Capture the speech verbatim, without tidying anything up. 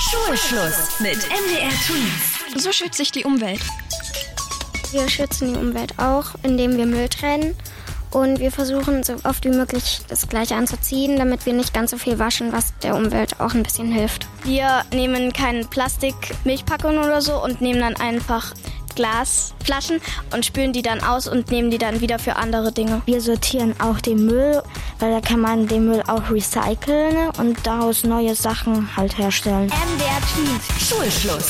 Schulschluss mit M D R Tweens. So schützt sich die Umwelt. Wir schützen die Umwelt auch, indem wir Müll trennen. Und wir versuchen so oft wie möglich das Gleiche anzuziehen, damit wir nicht ganz so viel waschen, was der Umwelt auch ein bisschen hilft. Wir nehmen keine Plastik-Milchpackungen oder so und nehmen dann einfach Glasflaschen und spülen die dann aus und nehmen die dann wieder für andere Dinge. Wir sortieren auch den Müll, weil da kann man den Müll auch recyceln und daraus neue Sachen halt herstellen. M D R Tweens. Schulschluss.